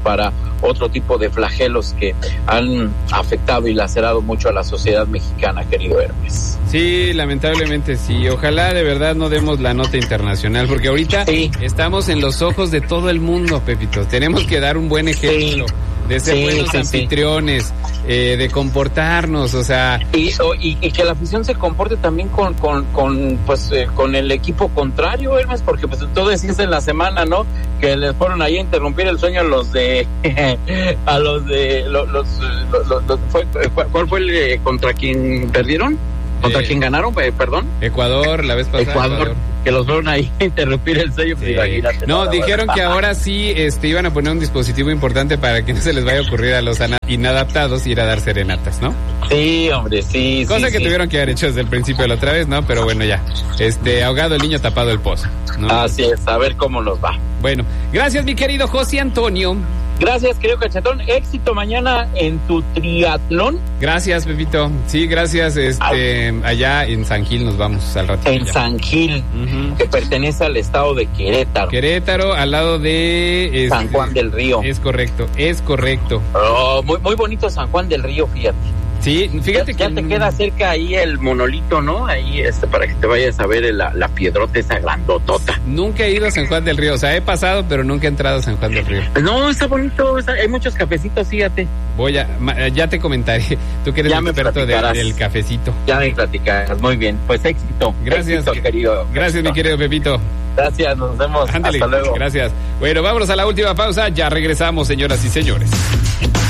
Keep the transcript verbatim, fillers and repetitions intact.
para otro tipo de flagelos que han afectado y lacerado mucho a la sociedad mexicana, querido Hermes. Sí, lamentablemente sí. Ojalá de verdad no demos la nota internacional, porque ahorita sí. estamos en los ojos de todo el mundo, Pepito. Tenemos que dar un buen ejemplo. Sí. De ser sí, buenos sí, anfitriones, sí. Eh, de comportarnos, o sea... Y, y, y que la afición se comporte también con con con pues eh, con el equipo contrario, Hermes, porque pues tú decías en la semana, ¿no? Que les fueron ahí a interrumpir el sueño a los de... a los de... Los, los, los, los, los fue, ¿Cuál fue el contra quien perdieron? ¿Contra eh, quién ganaron? Eh, perdón. Ecuador, la vez pasada. Ecuador, Ecuador. Que los fueron ahí a interrumpir el sello. Sí. Pues, no, no, dijeron que ahora sí este, iban a poner un dispositivo importante para que no se les vaya a ocurrir a los inadaptados ir a dar serenatas, ¿no? Sí, hombre, sí. Cosa sí, que sí. tuvieron que haber hecho desde el principio de la otra vez, ¿no? Pero bueno, ya. Este, ahogado el niño, tapado el pozo, ¿no? Así es, a ver cómo nos va. Bueno, gracias, mi querido José Antonio. Gracias, querido Cachetón. Éxito mañana en tu triatlón. Gracias, Pepito. Sí, gracias. Este, allá en San Gil nos vamos al rato. En San Gil, uh-huh. que pertenece al estado de Querétaro. Querétaro, al lado de... Este, San Juan del Río. Es correcto, es correcto. Oh, muy, muy bonito San Juan del Río, fíjate. Sí, fíjate ya, que... Ya te queda cerca ahí el monolito, ¿no? Ahí, este, para que te vayas a ver la, la piedrota esa grandotota. Nunca he ido a San Juan del Río, o sea, he pasado, pero nunca he entrado a San Juan del Río. No, está bonito, está, hay muchos cafecitos, fíjate. Voy a, ya te comentaré, tú que eres el experto de, del cafecito. Ya me platicarás, muy bien, pues éxito. Gracias, éxito, querido. Gracias, éxito. Mi querido Pepito. Gracias, nos vemos. Ándale, hasta luego. Gracias. Bueno, vámonos a la última pausa, ya regresamos, señoras y señores.